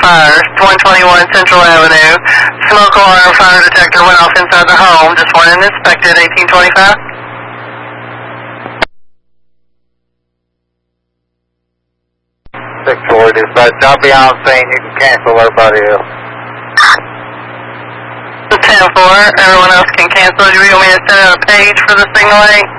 fire, 121 Central Avenue. Smoke alarm fire detector went off inside the home. Just went and inspected, 1825. 6-4 dispatch. I'll be on scene. You can cancel everybody else. 10-4. Everyone else can cancel. Do you want me to send out a page for the signaling?